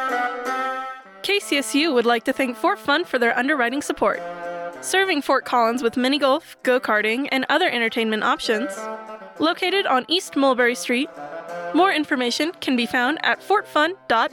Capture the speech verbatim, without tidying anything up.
K C S U would like to thank Fort Fun for their underwriting support. Serving Fort Collins with mini golf, go-karting, and other entertainment options. Located on East Mulberry Street. More information can be found at fort fun dot